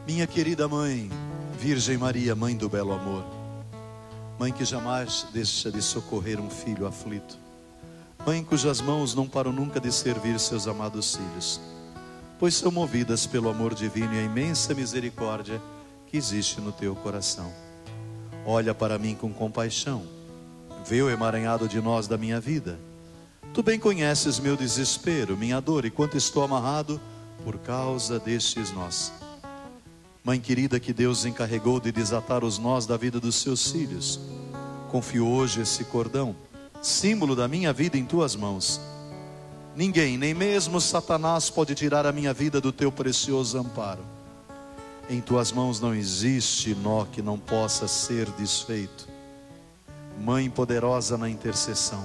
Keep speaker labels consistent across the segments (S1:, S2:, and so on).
S1: Minha querida mãe, Virgem Maria, mãe do belo amor, mãe que jamais deixa de socorrer um filho aflito, mãe cujas mãos não param nunca de servir seus amados filhos, pois são movidas pelo amor divino e a imensa misericórdia que existe no teu coração. Olha para mim com compaixão, vê o emaranhado de nós da minha vida. Tu bem conheces meu desespero, minha dor e quanto estou amarrado por causa destes nós. Mãe querida, que Deus encarregou de desatar os nós da vida dos seus filhos, confio hoje esse cordão, símbolo da minha vida, em tuas mãos. Ninguém, nem mesmo Satanás, pode tirar a minha vida do teu precioso amparo. Em tuas mãos não existe nó que não possa ser desfeito. Mãe poderosa na intercessão,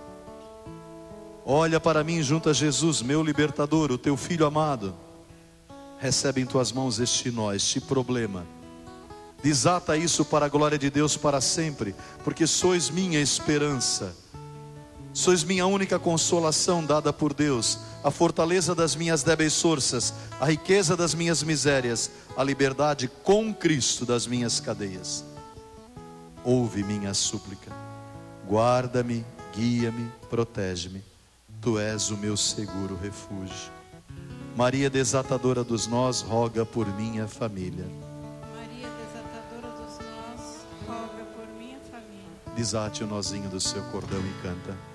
S1: olha para mim junto a Jesus, meu libertador, o teu filho amado. Recebe em tuas mãos este nó, este problema. Desata isso para a glória de Deus para sempre, porque sois minha esperança, sois minha única consolação dada por Deus, a fortaleza das minhas débeis forças, a riqueza das minhas misérias, a liberdade com Cristo das minhas cadeias. Ouve minha súplica, guarda-me, guia-me, protege-me, tu és o meu seguro refúgio. Maria desatadora dos nós, roga por minha família.
S2: Maria desatadora dos nós, roga por minha família.
S1: Desate o nozinho do seu cordão e canta.